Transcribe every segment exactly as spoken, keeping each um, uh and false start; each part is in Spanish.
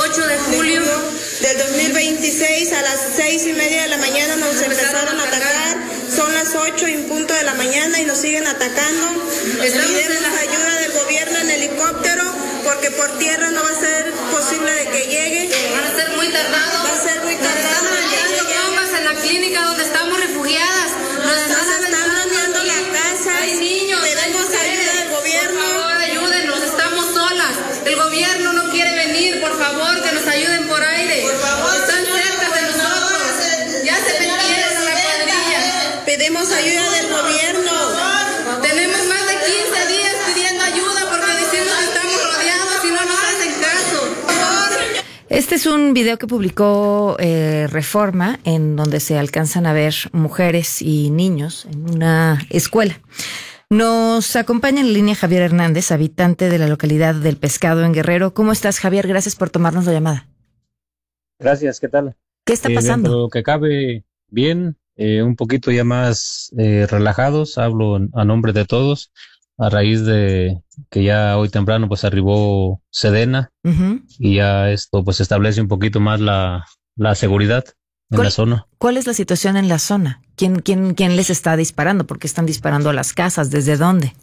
ocho de julio del dos mil veintiséis a las seis y media de la mañana nos empezaron a atacar. Son las ocho en punto de la mañana y nos siguen atacando. Pedimos ayuda del gobierno en helicóptero porque por tierra no va a ser posible de que llegue. Van a ser muy tardados. Va a ser muy tardado. Nos están aventando bombas en la clínica donde estamos refugiadas. Nos están aventando la casa. Hay niños. Pedimos ayuda del gobierno. Por favor, ayúdenos. Estamos solas. El gobierno no quiere venir. Por favor, que nos ayuden por aire. Por favor, están cerca de nosotros. Ya se metieron a la cuadrilla. Pedimos ayuda del gobierno. Tenemos más de quince días pidiendo ayuda porque decimos que estamos rodeados y no nos hacen caso. Este es un video que publicó eh, Reforma, en donde se alcanzan a ver mujeres y niños en una escuela. Nos acompaña en línea Javier Hernández, habitante de la localidad del Pescado en Guerrero. ¿Cómo estás, Javier? Gracias por tomarnos la llamada. Gracias, ¿qué tal? ¿Qué está eh, pasando? Dentro de lo que cabe, bien, eh, un poquito ya más eh, relajados, hablo a nombre de todos, a raíz de que ya hoy temprano pues arribó Sedena, uh-huh. y ya esto pues establece un poquito más la, la seguridad en ¿Cuál, la zona. ¿Cuál es la situación en la zona? ¿Quién, quién, quién les está disparando? ¿Por qué están disparando a las casas? ¿Desde dónde?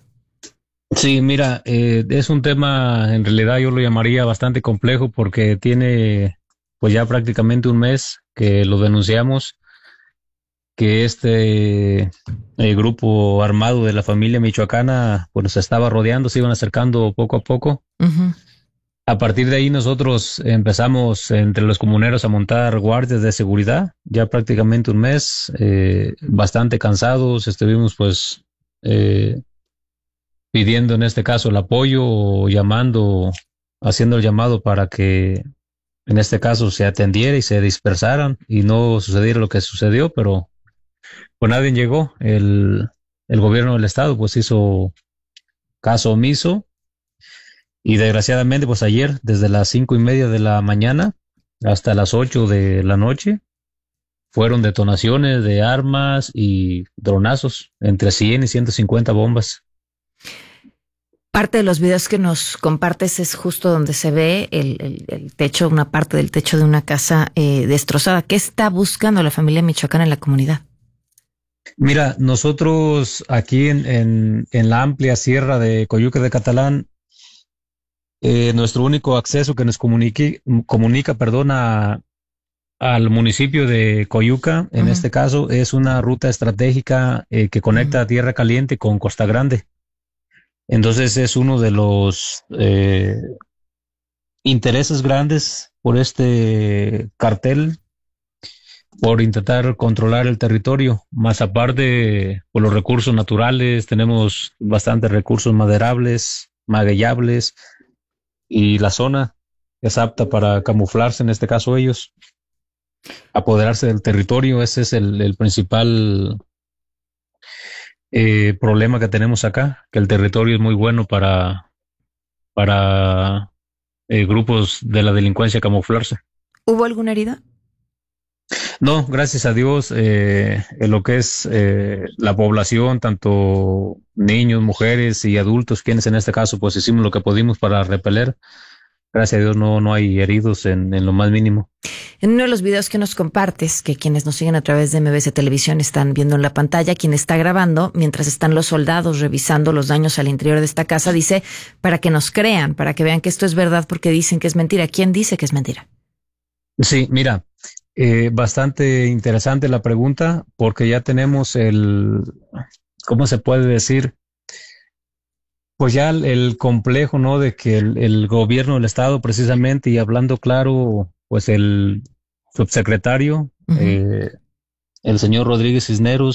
Sí, mira, eh, es un tema, en realidad yo lo llamaría bastante complejo porque tiene pues ya prácticamente un mes que lo denunciamos, que este eh, grupo armado de la familia michoacana pues se estaba rodeando, se iban acercando poco a poco. Uh-huh. A partir de ahí nosotros empezamos entre los comuneros a montar guardias de seguridad, ya prácticamente un mes, eh, bastante cansados, estuvimos pues eh, pidiendo en este caso el apoyo o llamando, haciendo el llamado para que en este caso se atendiera y se dispersaran y no sucediera lo que sucedió, pero pues nadie llegó. El, el gobierno del estado pues hizo caso omiso y desgraciadamente pues ayer desde las cinco y media de la mañana hasta las ocho de la noche fueron detonaciones de armas y dronazos, entre cien y ciento cincuenta bombas. Parte de los videos que nos compartes es justo donde se ve el, el, el techo, una parte del techo de una casa eh, destrozada. ¿Qué está buscando la familia michoacana en la comunidad? Mira, nosotros aquí en, en, en la amplia sierra de Coyuca de Catalán, eh, nuestro único acceso que nos comunique, comunica perdón, a, al municipio de Coyuca, en uh-huh. este caso, es una ruta estratégica eh, que conecta uh-huh. Tierra Caliente con Costa Grande. Entonces es uno de los eh, intereses grandes por este cartel, por intentar controlar el territorio. Más aparte, por los recursos naturales, tenemos bastantes recursos maderables, magueyables, y la zona es apta para camuflarse, en este caso ellos, apoderarse del territorio. Ese es el, el principal Eh, problema que tenemos acá, que el territorio es muy bueno para, para eh, grupos de la delincuencia camuflarse. ¿Hubo alguna herida? No, gracias a Dios, eh, en lo que es eh, la población, tanto niños, mujeres y adultos, quienes en este caso pues hicimos lo que pudimos para repeler. Gracias a Dios no, no hay heridos en, en lo más mínimo. En uno de los videos que nos compartes, que quienes nos siguen a través de M B C Televisión están viendo en la pantalla, quien está grabando, mientras están los soldados revisando los daños al interior de esta casa, dice, para que nos crean, para que vean que esto es verdad, porque dicen que es mentira. ¿Quién dice que es mentira? Sí, mira, eh, bastante interesante la pregunta, porque ya tenemos el, ¿cómo se puede decir? Pues ya el, el complejo, ¿no? De que el, el gobierno del estado, precisamente, y hablando claro, pues el subsecretario, uh-huh. eh, el señor Rodríguez Cisneros,